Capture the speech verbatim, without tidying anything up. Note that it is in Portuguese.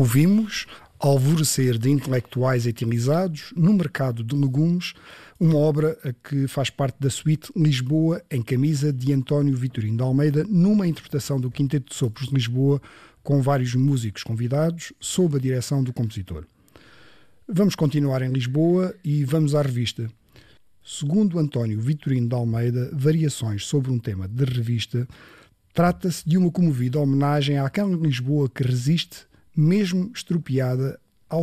Ouvimos Alvorecer de Intelectuais Etilizados no Mercado de Legumes, uma obra a que faz parte da suíte Lisboa em Camisa de António Vitorino de Almeida, numa interpretação do Quinteto de Sopros de Lisboa, com vários músicos convidados, sob a direção do compositor. Vamos continuar em Lisboa e vamos à revista. Segundo António Vitorino de Almeida, Variações sobre um tema de revista, trata-se de uma comovida homenagem àquela Lisboa que resiste, mesmo estropiada,